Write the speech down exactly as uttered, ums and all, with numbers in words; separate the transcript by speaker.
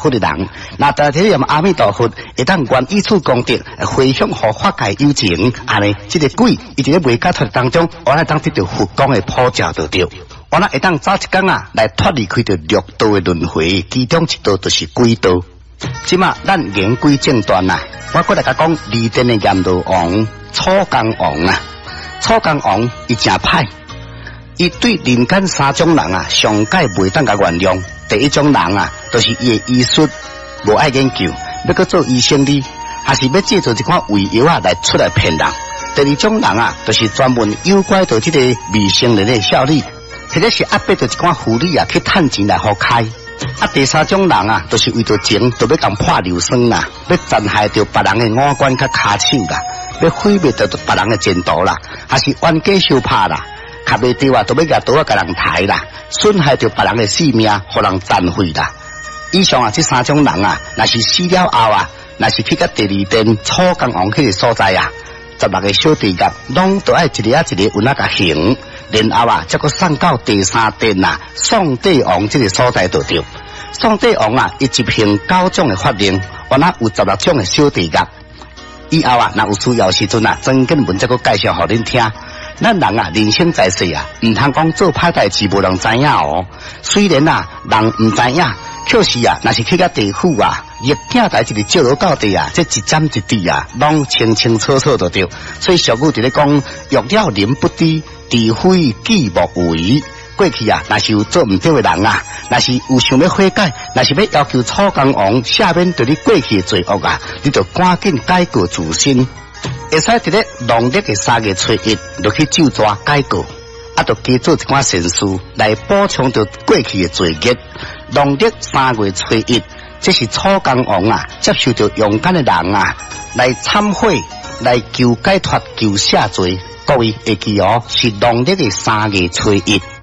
Speaker 1: 佛的人，那在这念阿弥陀佛，会当愿以此功德回向和法界有情，安尼，这个鬼伊伫咧未解脱当中，我来当得到佛光的普照就对。我那会当早一天啊，来脱离开着六道的轮回，其中一道就是鬼道。即嘛，咱言归正传啊，我过来甲讲离天的阎罗王、楚江王啊，楚江王伊真歹，伊对人间三种人啊，上界袂当甲原谅。第一种人啊，就是伊的医术无爱研究，要去做医生哩，还是要借助一款胃药啊来出来骗人。第二种人啊，就是专门诱拐到这个未成年的少女，或者是压迫到一款妇女啊去趁钱来好开。啊，第三种人啊，就是为着情，就要共破流霜啦，要残害到别人的五官甲骹手啦，要毁灭到别人的前途啦，还是冤家相拍啦，卡袂着啊，就要拿刀啊甲人抬啦，损害到别人的性命，互人残废啦。以上啊，这三种人啊，若是死了后啊，若是去到第二殿楚江王迄个所在啊，十六个小地狱，拢都爱一个啊一个有那个刑。然后啊，再个送到第三殿啊，宋帝王这个所在就对。宋帝王啊，伊执行九种的法令，我那有十六种的小地狱。以后啊，若有需要时阵啊，曾经文再个介绍互恁听。咱人啊，人生在世啊，唔通讲做歹代志无人知影哦。虽然啊，人唔知影，可是啊，若是去到地府啊，业件代志的照落到底啊，这一针一滴啊，拢清清楚楚就对。所以俗语伫咧讲，欲了人不知，除非己莫为。过去啊，若是有做唔对的人啊，若是有想要悔改，若是要要求楚江王赦免对你过去的罪恶啊，你就赶紧改过自新。会使伫咧农历的三月初一，就去就抓改过，啊，就加做一寡善事来补偿着过去的罪孽。农历三月初一，这是楚江王啊，接受着勇敢的人啊，来忏悔、来求解脱、求赦罪。各位会记哦，是农历的三月初一。